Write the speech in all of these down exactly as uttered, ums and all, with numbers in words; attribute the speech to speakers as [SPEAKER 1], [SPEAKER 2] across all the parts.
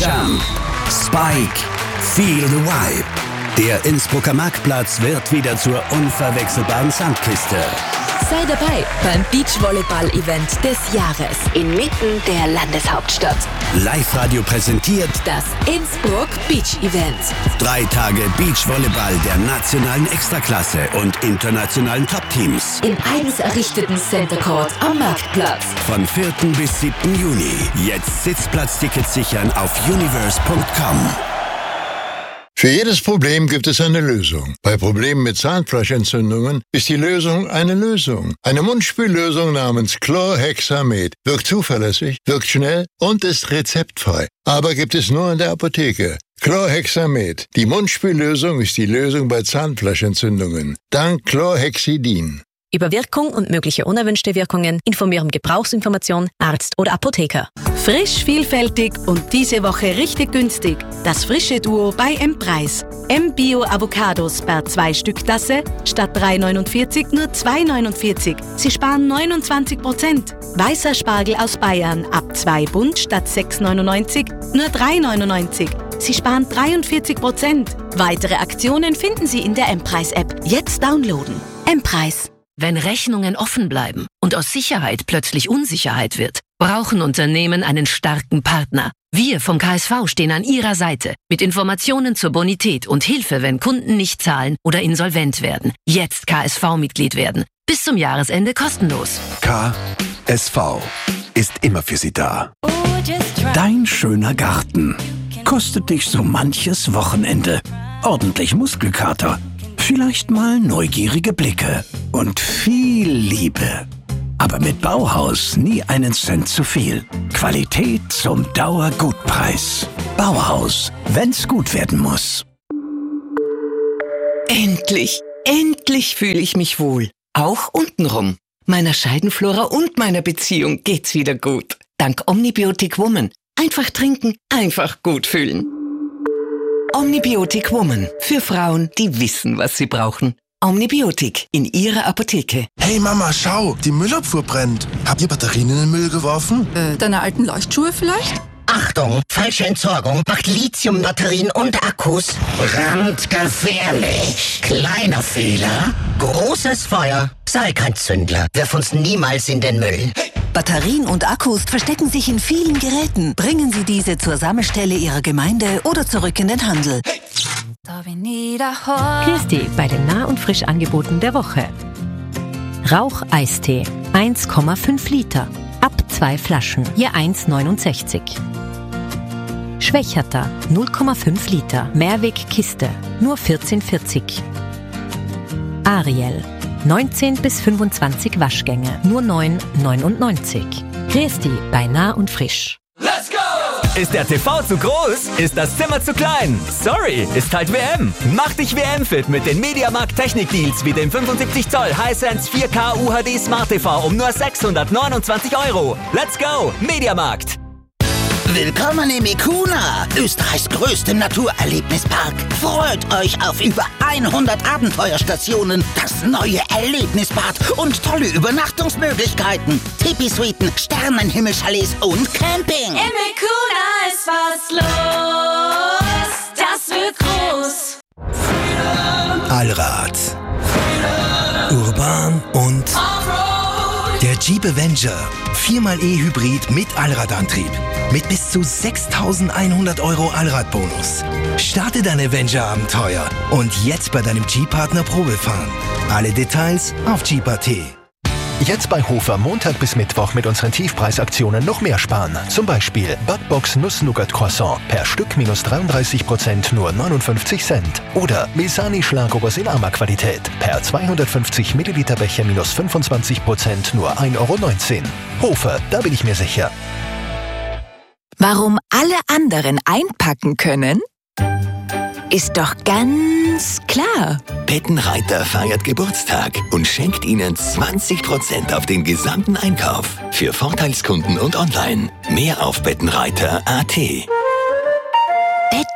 [SPEAKER 1] Jump, Spike, Feel the Vibe. Der Innsbrucker Marktplatz wird wieder zur unverwechselbaren Sandkiste.
[SPEAKER 2] Sei dabei beim Beachvolleyball-Event des Jahres inmitten der Landeshauptstadt.
[SPEAKER 1] Live-Radio präsentiert
[SPEAKER 2] das Innsbruck Beach Event.
[SPEAKER 1] Drei Tage Beachvolleyball der nationalen Extraklasse und internationalen Top-Teams.
[SPEAKER 2] Im eigens errichteten Center Court am Marktplatz.
[SPEAKER 1] Von vierten bis siebten Juni. Jetzt Sitzplatztickets sichern auf universe punkt com.
[SPEAKER 3] Für jedes Problem gibt es eine Lösung. Bei Problemen mit Zahnfleischentzündungen ist die Lösung eine Lösung. Eine Mundspüllösung namens Chlorhexamet wirkt zuverlässig, wirkt schnell und ist rezeptfrei. Aber gibt es nur in der Apotheke. Chlorhexamet. Die Mundspüllösung ist die Lösung bei Zahnfleischentzündungen. Dank Chlorhexidin.
[SPEAKER 4] Über Wirkung und mögliche unerwünschte Wirkungen informieren Gebrauchsinformation, Arzt oder Apotheker.
[SPEAKER 5] Frisch, vielfältig und diese Woche richtig günstig. Das frische Duo bei M-Preis. M-Bio Avocados per zwei Stück Tasse statt drei neunundvierzig nur zwei neunundvierzig. Sie sparen neunundzwanzig Prozent. Weißer Spargel aus Bayern ab zwei Bund statt sechs neunundneunzig nur drei neunundneunzig. Sie sparen dreiundvierzig Prozent. Weitere Aktionen finden Sie in der M-Preis-App. Jetzt downloaden. M-Preis.
[SPEAKER 6] Wenn Rechnungen offen bleiben und aus Sicherheit plötzlich Unsicherheit wird, brauchen Unternehmen einen starken Partner. Wir vom K S V stehen an Ihrer Seite mit Informationen zur Bonität und Hilfe, wenn Kunden nicht zahlen oder insolvent werden. Jetzt K S V-Mitglied werden. Bis zum Jahresende kostenlos.
[SPEAKER 7] K S V ist immer für Sie da.
[SPEAKER 1] Dein schöner Garten kostet dich so manches Wochenende. Ordentlich Muskelkater. Vielleicht mal neugierige Blicke und viel Liebe. Aber mit Bauhaus nie einen Cent zu viel. Qualität zum Dauergutpreis. Bauhaus, wenn's gut werden muss.
[SPEAKER 8] Endlich, endlich fühle ich mich wohl. Auch untenrum. Meiner Scheidenflora und meiner Beziehung geht's wieder gut. Dank Omnibiotic Woman. Einfach trinken, einfach gut fühlen. Omnibiotic Woman. Für Frauen, die wissen, was sie brauchen. Omnibiotic in Ihrer Apotheke.
[SPEAKER 9] Hey Mama, schau, die Müllabfuhr brennt. Habt ihr Batterien in den Müll geworfen?
[SPEAKER 10] Äh, deine alten Leuchtschuhe vielleicht?
[SPEAKER 11] Achtung, falsche Entsorgung macht Lithiumbatterien und Akkus brandgefährlich. Kleiner Fehler, großes Feuer. Sei kein Zündler, wirf uns niemals in den Müll.
[SPEAKER 12] Hey. Batterien und Akkus verstecken sich in vielen Geräten. Bringen Sie diese zur Sammelstelle Ihrer Gemeinde oder zurück in den Handel.
[SPEAKER 5] Hey. Christi bei den Nah- und Frischangeboten der Woche. Rauch-Eistee eins Komma fünf Liter. Ab zwei Flaschen, je eins neunundsechzig. Schwächerter null Komma fünf Liter. Mehrweg-Kiste, nur vierzehn vierzig. Ariel neunzehn bis fünfundzwanzig Waschgänge, nur neun neunundneunzig. Christi bei Nah und Frisch.
[SPEAKER 13] Let's go! Ist der T V zu groß? Ist das Zimmer zu klein? Sorry, ist halt W M. Mach dich W M-fit mit den Mediamarkt Technik-Deals wie dem fünfundsiebzig Zoll Hisense vier K U H D Smart T V um nur sechshundertneunundzwanzig Euro. Let's go, Mediamarkt!
[SPEAKER 11] Willkommen im Ikuna, Österreichs größtem Naturerlebnispark. Freut euch auf über hundert Abenteuerstationen, das neue Erlebnisbad und tolle Übernachtungsmöglichkeiten. Tipi-Suiten, Sternenhimmelchalets und Camping.
[SPEAKER 14] Im Ikuna ist was los, das wird groß.
[SPEAKER 1] Allrad. Urban und der Jeep Avenger. viermal E-Hybrid mit Allradantrieb. Mit bis zu sechstausendeinhundert Euro Allradbonus. Starte dein Avenger-Abenteuer und jetzt bei deinem Jeep-Partner Probe fahren. Alle Details auf Jeep Punkt at.
[SPEAKER 15] Jetzt bei Hofer Montag bis Mittwoch mit unseren Tiefpreisaktionen noch mehr sparen. Zum Beispiel Butbox Nuss-Nougat-Croissant per Stück minus dreiunddreißig Prozent nur neunundfünfzig Cent. Oder Milsani Schlagobers in Arma-Qualität per zweihundertfünfzig Milliliter Becher minus fünfundzwanzig Prozent nur ein Euro neunzehn. Hofer, da bin ich mir sicher.
[SPEAKER 2] Warum alle anderen einpacken können? Ist doch ganz klar.
[SPEAKER 16] Bettenreiter feiert Geburtstag und schenkt Ihnen zwanzig Prozent auf den gesamten Einkauf. Für Vorteilskunden und online. Mehr auf bettenreiter punkt at.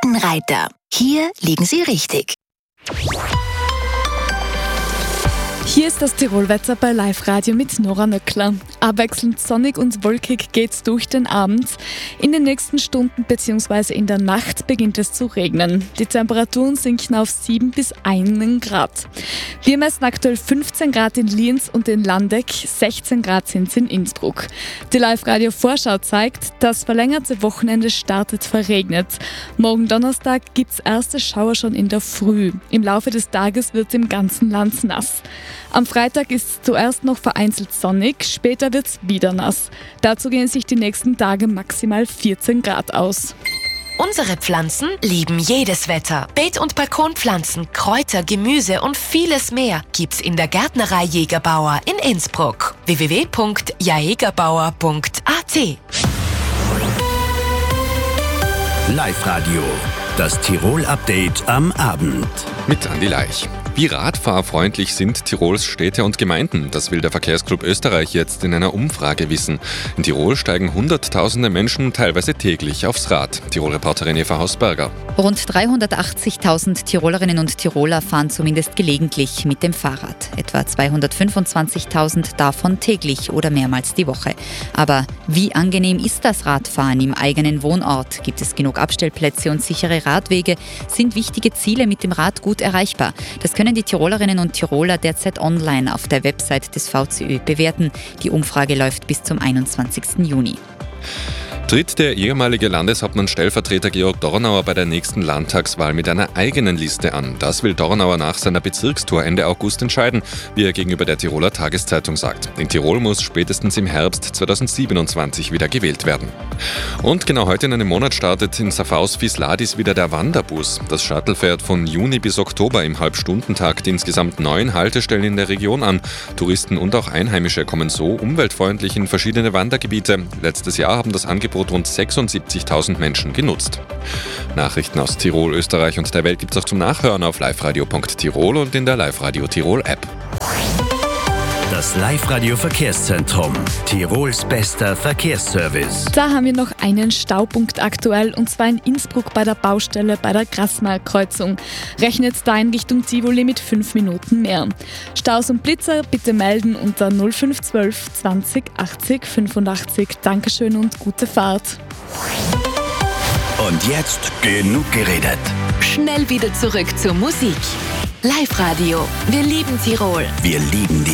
[SPEAKER 2] Bettenreiter. Hier liegen Sie richtig.
[SPEAKER 17] Hier ist das Tirolwetter bei Live-Radio mit Nora Nöckler. Abwechselnd sonnig und wolkig geht's durch den Abend. In den nächsten Stunden bzw. in der Nacht beginnt es zu regnen. Die Temperaturen sinken auf sieben bis einen Grad. Wir messen aktuell fünfzehn Grad in Lienz und in Landeck, sechzehn Grad sind es in Innsbruck. Die Live-Radio-Vorschau zeigt, das verlängerte Wochenende startet verregnet. Morgen Donnerstag gibt's erste Schauer schon in der Früh. Im Laufe des Tages wird es im ganzen Land nass. Am Freitag ist es zuerst noch vereinzelt sonnig, später wird es wieder nass. Dazu gehen sich die nächsten Tage maximal vierzehn Grad aus.
[SPEAKER 2] Unsere Pflanzen lieben jedes Wetter. Beet- und Balkonpflanzen, Kräuter, Gemüse und vieles mehr gibt's in der Gärtnerei Jägerbauer in Innsbruck. w w w punkt jaegerbauer punkt a t.
[SPEAKER 1] Live-Radio, das Tirol-Update am Abend.
[SPEAKER 18] Mit Andi Leich. Wie radfahrfreundlich sind Tirols Städte und Gemeinden? Das will der Verkehrsclub Österreich jetzt in einer Umfrage wissen. In Tirol steigen hunderttausende Menschen teilweise täglich aufs Rad. Tirol-Reporterin Eva Hausberger.
[SPEAKER 19] Rund dreihundertachtzigtausend Tirolerinnen und Tiroler fahren zumindest gelegentlich mit dem Fahrrad. Etwa zweihundertfünfundzwanzigtausend davon täglich oder mehrmals die Woche. Aber wie angenehm ist das Radfahren im eigenen Wohnort? Gibt es genug Abstellplätze und sichere Radwege? Sind wichtige Ziele mit dem Rad gut erreichbar? Das können die Tirolerinnen und Tiroler derzeit online auf der Website des V C Ö bewerten. Die Umfrage läuft bis zum einundzwanzigsten Juni.
[SPEAKER 18] Tritt der ehemalige Landeshauptmann-Stellvertreter Georg Dornauer bei der nächsten Landtagswahl mit einer eigenen Liste an. Das will Dornauer nach seiner Bezirkstour Ende August entscheiden, wie er gegenüber der Tiroler Tageszeitung sagt. In Tirol muss spätestens im Herbst zweitausendsiebenundzwanzig wieder gewählt werden. Und genau heute in einem Monat startet in Saffaus Visladis wieder der Wanderbus. Das Shuttle fährt von Juni bis Oktober im Halbstundentakt insgesamt neun Haltestellen in der Region an. Touristen und auch Einheimische kommen so umweltfreundlich in verschiedene Wandergebiete. Letztes Jahr haben das Angebot rund sechsundsiebzigtausend Menschen genutzt. Nachrichten aus Tirol, Österreich und der Welt gibt es auch zum Nachhören auf liveradio punkt tirol und in der Live-Radio Tirol App.
[SPEAKER 1] Das Live-Radio Verkehrszentrum, Tirols bester Verkehrsservice.
[SPEAKER 17] Da haben wir noch einen Staupunkt aktuell, und zwar in Innsbruck bei der Baustelle bei der Grasmal-Kreuzung. Rechnet da in Richtung Tivoli mit fünf Minuten mehr. Staus und Blitzer bitte melden unter null fünf zwölf zwanzig achtzig fünfundachtzig. Dankeschön und gute Fahrt.
[SPEAKER 1] Und jetzt genug geredet.
[SPEAKER 2] Schnell wieder zurück zur Musik. Live-Radio. Wir lieben Tirol.
[SPEAKER 1] Wir lieben die